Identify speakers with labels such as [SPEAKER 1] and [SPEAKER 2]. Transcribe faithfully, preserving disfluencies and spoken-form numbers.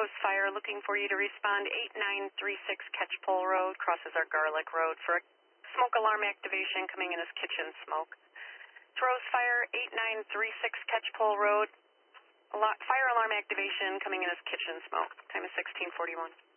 [SPEAKER 1] Rose Fire, looking for you to respond. eight nine three six Catchpole Road, crosses our Garlic Road for a smoke alarm activation coming in as kitchen smoke. It's Rose Fire, eight nine three six Catchpole Road. Fire alarm activation coming in as kitchen smoke. Time is sixteen forty-one.